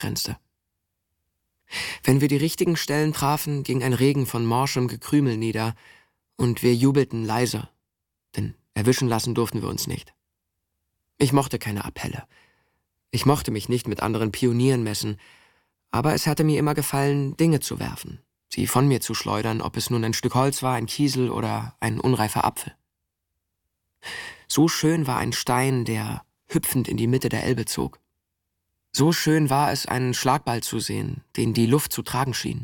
grenzte. Wenn wir die richtigen Stellen trafen, ging ein Regen von morschem Gekrümel nieder und wir jubelten leise, denn erwischen lassen durften wir uns nicht. Ich mochte keine Appelle. Ich mochte mich nicht mit anderen Pionieren messen, aber es hatte mir immer gefallen, Dinge zu werfen, sie von mir zu schleudern, ob es nun ein Stück Holz war, ein Kiesel oder ein unreifer Apfel. So schön war ein Stein, der hüpfend in die Mitte der Elbe zog. So schön war es, einen Schlagball zu sehen, den die Luft zu tragen schien.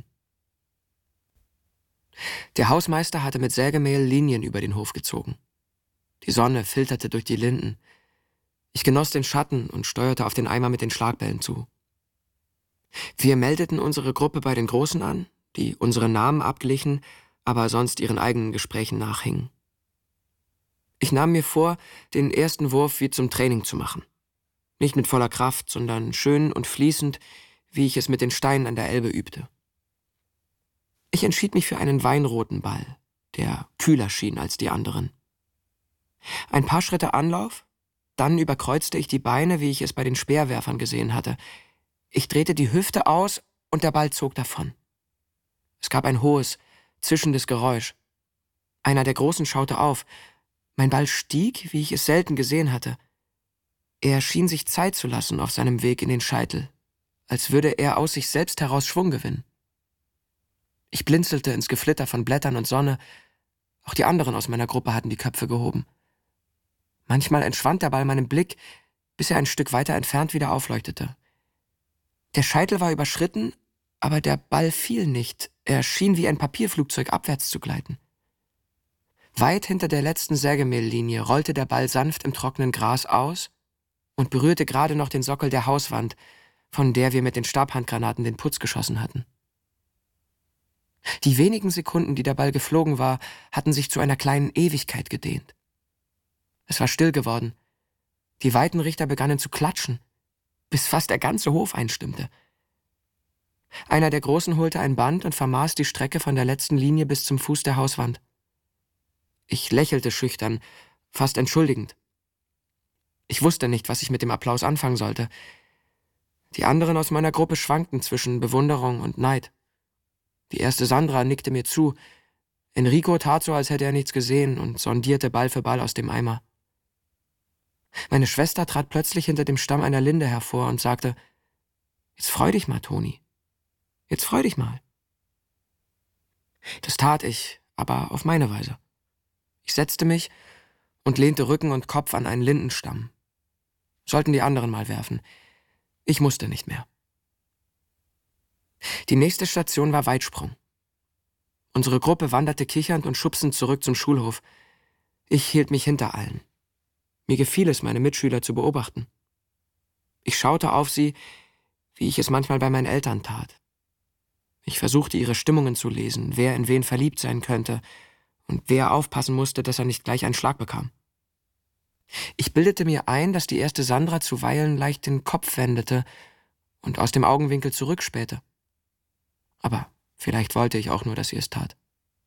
Der Hausmeister hatte mit Sägemehl Linien über den Hof gezogen. Die Sonne filterte durch die Linden. Ich genoss den Schatten und steuerte auf den Eimer mit den Schlagbällen zu. Wir meldeten unsere Gruppe bei den Großen an, die unsere Namen abglichen, aber sonst ihren eigenen Gesprächen nachhingen. Ich nahm mir vor, den ersten Wurf wie zum Training zu machen. Nicht mit voller Kraft, sondern schön und fließend, wie ich es mit den Steinen an der Elbe übte. Ich entschied mich für einen weinroten Ball, der kühler schien als die anderen. Ein paar Schritte Anlauf, dann überkreuzte ich die Beine, wie ich es bei den Speerwerfern gesehen hatte. Ich drehte die Hüfte aus und der Ball zog davon. Es gab ein hohes, zischendes Geräusch. Einer der Großen schaute auf. Mein Ball stieg, wie ich es selten gesehen hatte. Er schien sich Zeit zu lassen auf seinem Weg in den Scheitel, als würde er aus sich selbst heraus Schwung gewinnen. Ich blinzelte ins Geflitter von Blättern und Sonne. Auch die anderen aus meiner Gruppe hatten die Köpfe gehoben. Manchmal entschwand der Ball meinem Blick, bis er ein Stück weiter entfernt wieder aufleuchtete. Der Scheitel war überschritten, aber der Ball fiel nicht. Er schien wie ein Papierflugzeug abwärts zu gleiten. Weit hinter der letzten Sägemehllinie rollte der Ball sanft im trockenen Gras aus und berührte gerade noch den Sockel der Hauswand, von der wir mit den Stabhandgranaten den Putz geschossen hatten. Die wenigen Sekunden, die der Ball geflogen war, hatten sich zu einer kleinen Ewigkeit gedehnt. Es war still geworden. Die Weitenrichter begannen zu klatschen, bis fast der ganze Hof einstimmte. Einer der Großen holte ein Band und vermaß die Strecke von der letzten Linie bis zum Fuß der Hauswand. Ich lächelte schüchtern, fast entschuldigend. Ich wusste nicht, was ich mit dem Applaus anfangen sollte. Die anderen aus meiner Gruppe schwankten zwischen Bewunderung und Neid. Die erste Sandra nickte mir zu. Enrico tat so, als hätte er nichts gesehen und sondierte Ball für Ball aus dem Eimer. Meine Schwester trat plötzlich hinter dem Stamm einer Linde hervor und sagte: »Jetzt freu dich mal, Toni. Jetzt freu dich mal.« Das tat ich, aber auf meine Weise. Ich setzte mich und lehnte Rücken und Kopf an einen Lindenstamm. Sollten die anderen mal werfen. Ich musste nicht mehr. Die nächste Station war Weitsprung. Unsere Gruppe wanderte kichernd und schubsend zurück zum Schulhof. Ich hielt mich hinter allen. Mir gefiel es, meine Mitschüler zu beobachten. Ich schaute auf sie, wie ich es manchmal bei meinen Eltern tat. Ich versuchte, ihre Stimmungen zu lesen, wer in wen verliebt sein könnte und wer aufpassen musste, dass er nicht gleich einen Schlag bekam. Ich bildete mir ein, dass die erste Sandra zuweilen leicht den Kopf wendete und aus dem Augenwinkel zurückspähte. Aber vielleicht wollte ich auch nur, dass sie es tat.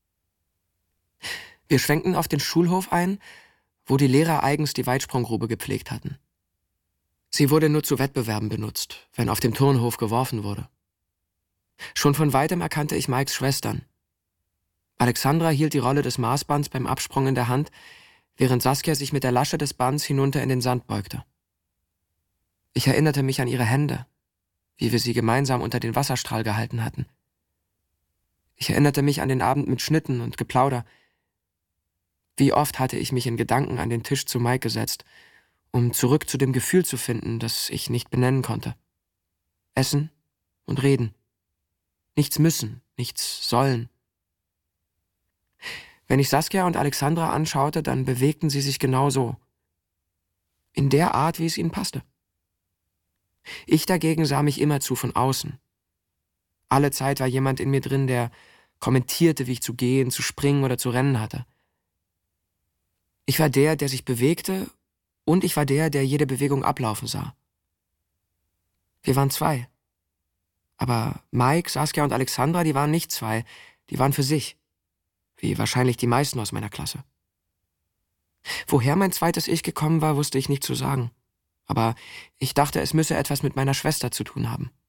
Wir schwenkten auf den Schulhof ein, wo die Lehrer eigens die Weitsprunggrube gepflegt hatten. Sie wurde nur zu Wettbewerben benutzt, wenn auf dem Turnhof geworfen wurde. Schon von weitem erkannte ich Mikes Schwestern. Alexandra hielt die Rolle des Maßbands beim Absprung in der Hand, während Saskia sich mit der Lasche des Bands hinunter in den Sand beugte. Ich erinnerte mich an ihre Hände, wie wir sie gemeinsam unter den Wasserstrahl gehalten hatten. Ich erinnerte mich an den Abend mit Schnitten und Geplauder. Wie oft hatte ich mich in Gedanken an den Tisch zu Mike gesetzt, um zurück zu dem Gefühl zu finden, das ich nicht benennen konnte. Essen und reden. Nichts müssen, nichts sollen. Wenn ich Saskia und Alexandra anschaute, dann bewegten sie sich genau so. In der Art, wie es ihnen passte. Ich dagegen sah mich immerzu von außen. Alle Zeit war jemand in mir drin, der kommentierte, wie ich zu gehen, zu springen oder zu rennen hatte. Ich war der sich bewegte, und ich war der jede Bewegung ablaufen sah. Wir waren zwei. Aber Mike, Saskia und Alexandra, die waren nicht zwei, die waren für sich. Wie wahrscheinlich die meisten aus meiner Klasse. Woher mein zweites Ich gekommen war, wusste ich nicht zu sagen. Aber ich dachte, es müsse etwas mit meiner Schwester zu tun haben.